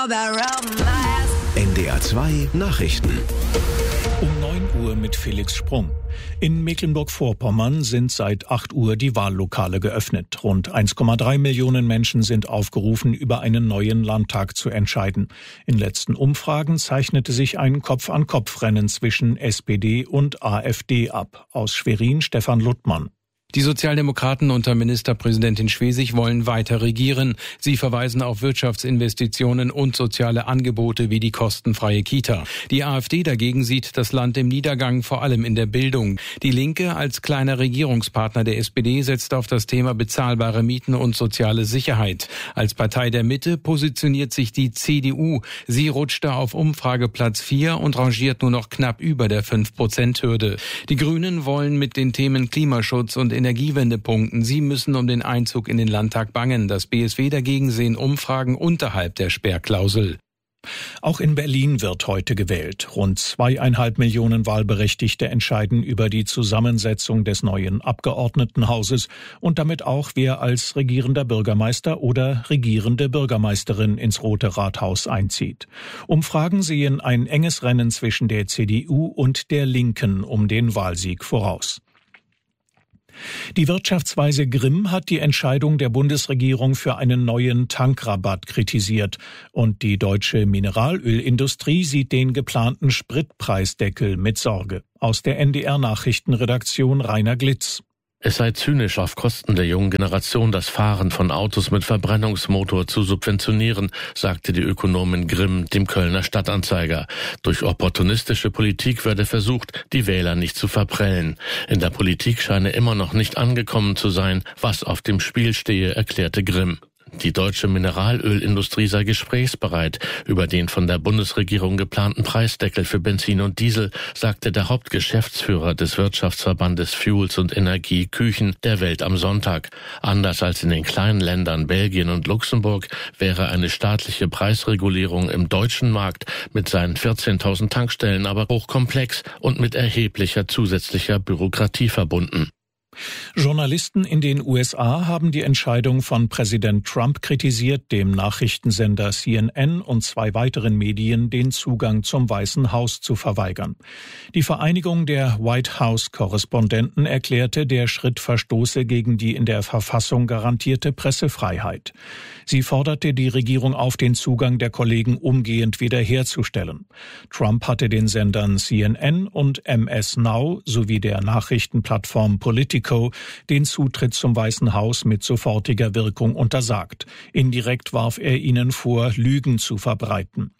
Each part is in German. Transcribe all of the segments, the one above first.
NDR 2 Nachrichten. Um 9 Uhr mit Felix Sprung. In Mecklenburg-Vorpommern sind seit 8 Uhr die Wahllokale geöffnet. Rund 1,3 Millionen Menschen sind aufgerufen, über einen neuen Landtag zu entscheiden. In letzten Umfragen zeichnete sich ein Kopf-an-Kopf-Rennen zwischen SPD und AfD ab. Aus Schwerin Stefan Luttmann. Die Sozialdemokraten unter Ministerpräsidentin Schwesig wollen weiter regieren. Sie verweisen auf Wirtschaftsinvestitionen und soziale Angebote wie die kostenfreie Kita. Die AfD dagegen sieht das Land im Niedergang, vor allem in der Bildung. Die Linke als kleiner Regierungspartner der SPD setzt auf das Thema bezahlbare Mieten und soziale Sicherheit. Als Partei der Mitte positioniert sich die CDU. Sie rutschte auf Umfrageplatz 4 und rangiert nur noch knapp über der 5%-Hürde. Die Grünen wollen mit den Themen Klimaschutz und Energiewende punkten. Sie müssen um den Einzug in den Landtag bangen. Das BSW dagegen sehen Umfragen unterhalb der Sperrklausel. Auch in Berlin wird heute gewählt. Rund 2,5 Millionen Wahlberechtigte entscheiden über die Zusammensetzung des neuen Abgeordnetenhauses und damit auch, wer als regierender Bürgermeister oder regierende Bürgermeisterin ins Rote Rathaus einzieht. Umfragen sehen ein enges Rennen zwischen der CDU und der Linken um den Wahlsieg voraus. Die Wirtschaftsweise Grimm hat die Entscheidung der Bundesregierung für einen neuen Tankrabatt kritisiert und die deutsche Mineralölindustrie sieht den geplanten Spritpreisdeckel mit Sorge. Aus der NDR-Nachrichtenredaktion Rainer Glitz. Es sei zynisch, auf Kosten der jungen Generation das Fahren von Autos mit Verbrennungsmotor zu subventionieren, sagte die Ökonomin Grimm dem Kölner Stadtanzeiger. Durch opportunistische Politik werde versucht, die Wähler nicht zu verprellen. In der Politik scheine immer noch nicht angekommen zu sein, was auf dem Spiel stehe, erklärte Grimm. Die deutsche Mineralölindustrie sei gesprächsbereit. Über den von der Bundesregierung geplanten Preisdeckel für Benzin und Diesel sagte der Hauptgeschäftsführer des Wirtschaftsverbandes Fuels und Energie Küchen der Welt am Sonntag. Anders als in den kleinen Ländern Belgien und Luxemburg wäre eine staatliche Preisregulierung im deutschen Markt mit seinen 14.000 Tankstellen aber hochkomplex und mit erheblicher zusätzlicher Bürokratie verbunden. Journalisten in den USA haben die Entscheidung von Präsident Trump kritisiert, dem Nachrichtensender CNN und 2 weiteren Medien den Zugang zum Weißen Haus zu verweigern. Die Vereinigung der White House-Korrespondenten erklärte, der Schritt verstoße gegen die in der Verfassung garantierte Pressefreiheit. Sie forderte die Regierung auf, den Zugang der Kollegen umgehend wiederherzustellen. Trump hatte den Sendern CNN und MS Now sowie der Nachrichtenplattform Politico den Zutritt zum Weißen Haus mit sofortiger Wirkung untersagt. Indirekt warf er ihnen vor, Lügen zu verbreiten.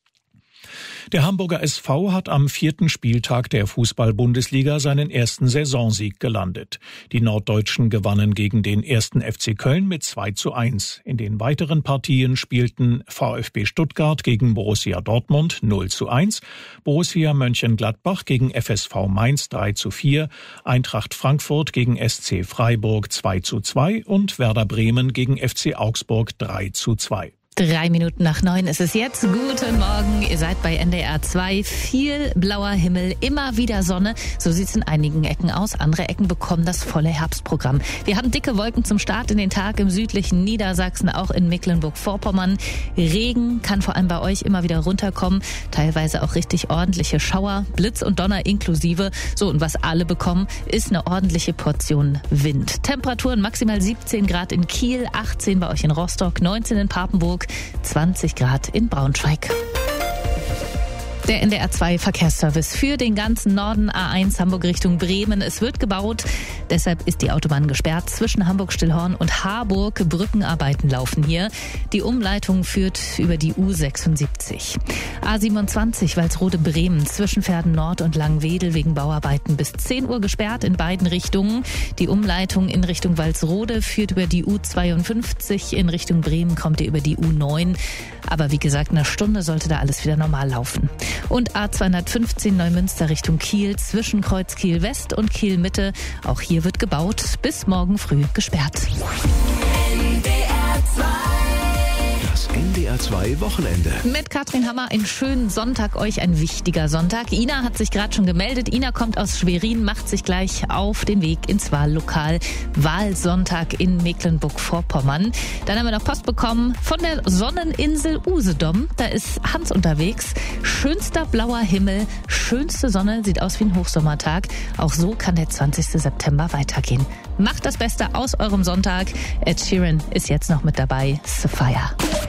Der Hamburger SV hat am 4. Spieltag der Fußball-Bundesliga seinen ersten Saisonsieg gelandet. Die Norddeutschen gewannen gegen den 1. FC Köln mit 2:1. In den weiteren Partien spielten VfB Stuttgart gegen Borussia Dortmund 0:1, Borussia Mönchengladbach gegen FSV Mainz 3:4, Eintracht Frankfurt gegen SC Freiburg 2:2 und Werder Bremen gegen FC Augsburg 3:2. 3 Minuten nach 9 ist es jetzt. Guten Morgen, ihr seid bei NDR 2. Viel blauer Himmel, immer wieder Sonne. So sieht es in einigen Ecken aus. Andere Ecken bekommen das volle Herbstprogramm. Wir haben dicke Wolken zum Start in den Tag im südlichen Niedersachsen, auch in Mecklenburg-Vorpommern. Regen kann vor allem bei euch immer wieder runterkommen. Teilweise auch richtig ordentliche Schauer, Blitz und Donner inklusive. So, und was alle bekommen, ist eine ordentliche Portion Wind. Temperaturen maximal 17 Grad in Kiel, 18 bei euch in Rostock, 19 in Papenburg, 20 Grad in Braunschweig. Der NDR 2 Verkehrsservice für den ganzen Norden, A1 Hamburg Richtung Bremen. Es wird gebaut, deshalb ist die Autobahn gesperrt zwischen Hamburg-Stillhorn und Harburg. Brückenarbeiten laufen hier. Die Umleitung führt über die U76. A27 Walsrode-Bremen zwischen Verden Nord und Langwedel wegen Bauarbeiten bis 10 Uhr gesperrt in beiden Richtungen. Die Umleitung in Richtung Walsrode führt über die U52. In Richtung Bremen kommt ihr über die U9. Aber wie gesagt, in einer Stunde sollte da alles wieder normal laufen. Und A215 Neumünster Richtung Kiel zwischen Kreuz Kiel West und Kiel Mitte. Auch hier wird gebaut, bis morgen früh gesperrt. NDR 2. Das NDR 2 Wochenende. Mit Katrin Hammer einen schönen Sonntag, euch ein wichtiger Sonntag. Ina hat sich gerade schon gemeldet. Ina kommt aus Schwerin, macht sich gleich auf den Weg ins Wahllokal. Wahlsonntag in Mecklenburg-Vorpommern. Dann haben wir noch Post bekommen von der Sonneninsel Usedom. Da ist Hans unterwegs. Schönster blauer Himmel, schönste Sonne, sieht aus wie ein Hochsommertag. Auch so kann der 20. September weitergehen. Macht das Beste aus eurem Sonntag. Ed Sheeran ist jetzt noch mit dabei. Sapphire.